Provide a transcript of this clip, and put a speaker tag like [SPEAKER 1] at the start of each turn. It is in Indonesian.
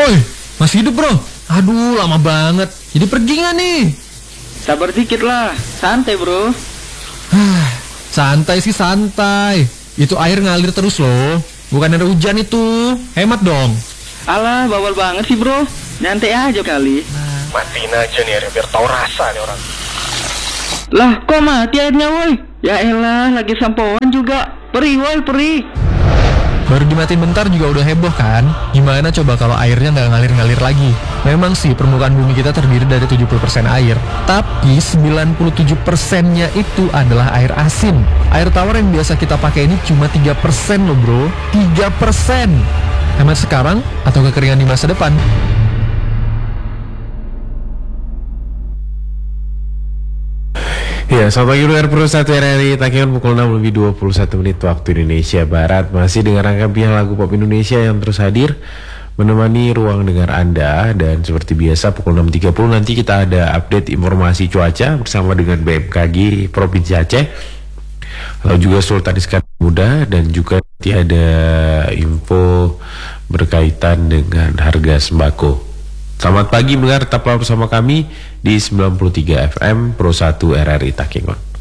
[SPEAKER 1] Oi, masih hidup bro? Aduh, lama banget. Jadi pergi nggak nih?
[SPEAKER 2] Sabar dikit lah, santai bro.
[SPEAKER 1] Santai sih santai. Itu air ngalir terus loh. Bukan ada hujan itu. Hemat dong.
[SPEAKER 2] Alah, bawal banget sih bro. Nyantai aja kali.
[SPEAKER 3] Matiin aja nih airnya biar tahu rasa nih orang.
[SPEAKER 2] Lah, kok mati airnya woi? Ya elah, lagi sampoan juga. Perih woi, perih.
[SPEAKER 1] Baru dimatiin bentar juga udah heboh kan? Gimana coba kalau airnya nggak ngalir-ngalir lagi? Memang sih permukaan bumi kita terdiri dari 70% air, tapi 97%-nya itu adalah air asin. Air tawar yang biasa kita pakai ini cuma 3% loh bro. 3%. Hemat sekarang atau kekeringan di masa depan?
[SPEAKER 4] Ya, selamat pagi luar Pro 1 RRI Takion pukul 6 lebih 21 menit waktu Indonesia Barat. Masih dengan rangkaian pilihan lagu pop Indonesia yang terus hadir menemani ruang dengar Anda. Dan seperti biasa pukul 6.30 nanti kita ada update informasi cuaca bersama dengan BMKG Provinsi Aceh, lalu juga Sultan Iskandar Muda, dan juga nanti ada info berkaitan dengan harga sembako. Selamat pagi mendengar, tetaplah bersama kami di 93 FM Pro 1 RRI Takengon.